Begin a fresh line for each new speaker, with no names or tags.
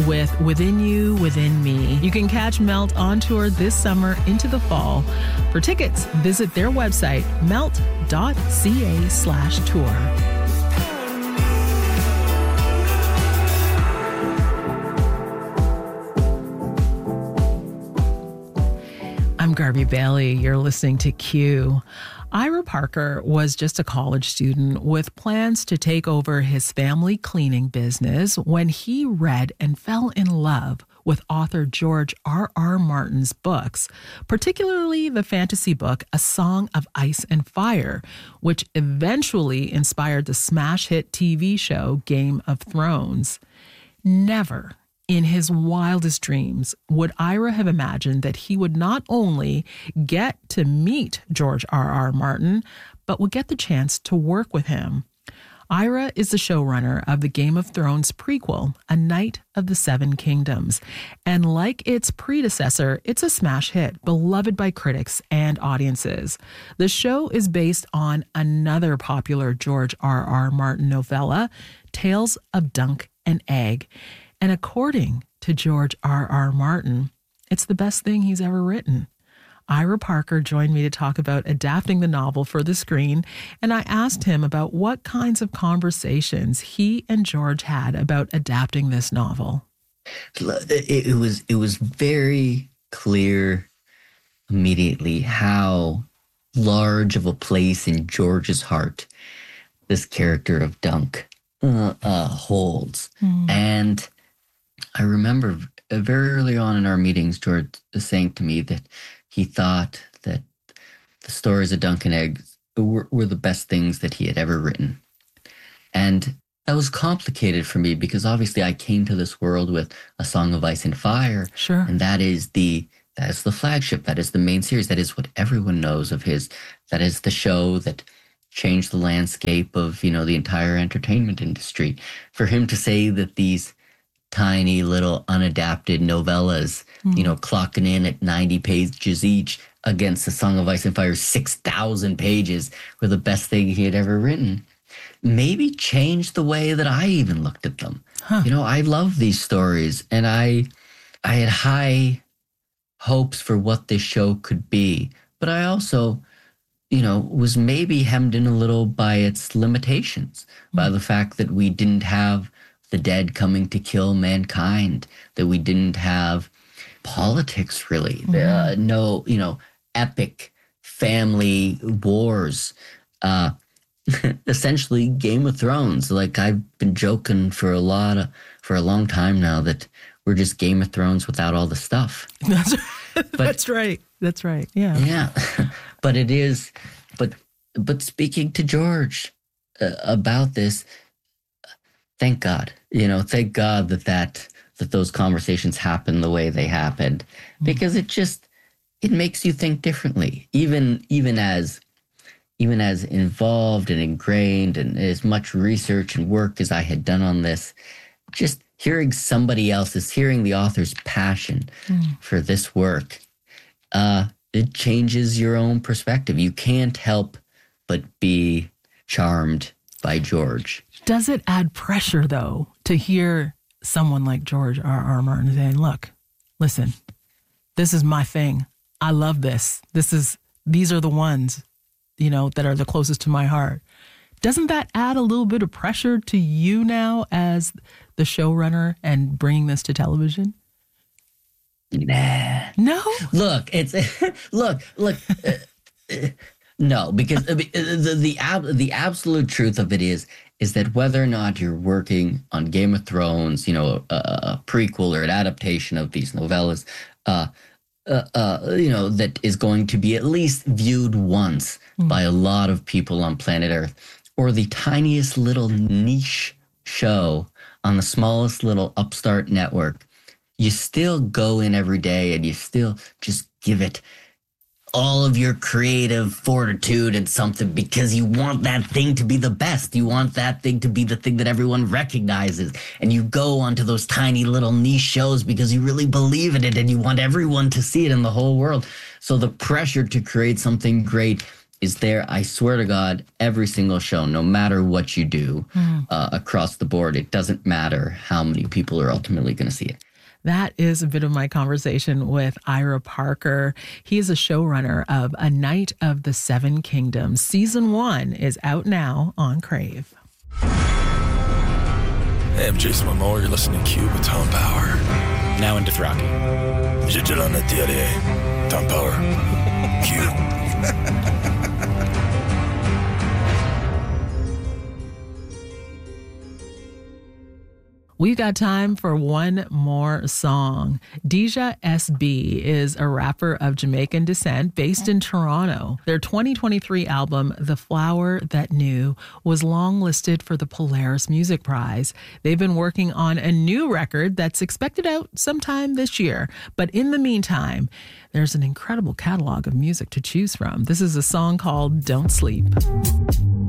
with Within You, Within Me. You can catch Melt on tour this summer into the fall. For tickets, visit their website, melt.ca/tour. I'm Garby Bailey. You're listening to Q. Ira Parker was just a college student with plans to take over his family cleaning business when he read and fell in love with author George R.R. Martin's books, particularly the fantasy book A Song of Ice and Fire, which eventually inspired the smash hit TV show Game of Thrones. Never in his wildest dreams would Ira have imagined that he would not only get to meet George R.R. Martin, but would get the chance to work with him. Ira is the showrunner of the Game of Thrones prequel, A Knight of the Seven Kingdoms. And like its predecessor, it's a smash hit, beloved by critics and audiences. The show is based on another popular George R.R. Martin novella, Tales of Dunk and Egg. And according to George R.R. Martin, it's the best thing he's ever written. Ira Parker joined me to talk about adapting the novel for the screen, and I asked him about what kinds of conversations he and George had about adapting this novel.
It was very clear immediately how large of a place in George's heart this character of Dunk holds. And I remember very early on in our meetings, George saying to me that he thought that the stories of Dunk and Egg were the best things that he had ever written. And that was complicated for me because obviously I came to this world with A Song of Ice and Fire.
Sure.
And that is the flagship. That is the main series. That is what everyone knows of his. That is the show that changed the landscape of, the entire entertainment industry. For him to say that these tiny little unadapted novellas, clocking in at 90 pages each against A Song of Ice and Fire, 6,000 pages, were the best thing he had ever written, maybe changed the way that I even looked at them. I love these stories, and I had high hopes for what this show could be, but I also, was maybe hemmed in a little by its limitations, by the fact that we didn't have the dead coming to kill mankind, that we didn't have politics really, no, epic family wars, essentially Game of Thrones. Like I've been joking for a long time now that we're just Game of Thrones without all the stuff.
That's right. Yeah.
Yeah. But it is, but speaking to George about this, thank God, thank God that those conversations happen the way they happened, because it makes you think differently, even as involved and ingrained and as much research and work as I had done on this, just hearing hearing the author's passion for this work, it changes your own perspective. You can't help but be charmed by George.
Does it add pressure, though, to hear someone like George R.R. Martin saying, look, listen, this is my thing. I love this. These are the ones, that are the closest to my heart. Doesn't that add a little bit of pressure to you now as the showrunner and bringing this to television?
Nah.
No?
Look, no, because the absolute truth of it is that whether or not you're working on Game of Thrones, a prequel or an adaptation of these novellas, that is going to be at least viewed once by a lot of people on planet Earth, or the tiniest little niche show on the smallest little upstart network, you still go in every day and you still just give it all of your creative fortitude and something, because you want that thing to be the best. You want that thing to be the thing that everyone recognizes. And you go onto those tiny little niche shows because you really believe in it and you want everyone to see it in the whole world. So the pressure to create something great is there, I swear to God, every single show, no matter what you do across the board. It doesn't matter how many people are ultimately going to see it.
That is a bit of my conversation with Ira Parker. He is a showrunner of A Night of the Seven Kingdoms. Season 1 is out now on Crave.
Hey, I'm Jason Momoa. You're listening to Q with Tom Power.
Now in Dothraki.
Je te l'en dirai. Tom Power. Q.
We've got time for one more song. Deja SB is a rapper of Jamaican descent based in Toronto. Their 2023 album, The Flower That Knew, was longlisted for the Polaris Music Prize. They've been working on a new record that's expected out sometime this year. But in the meantime, there's an incredible catalog of music to choose from. This is a song called Don't Sleep.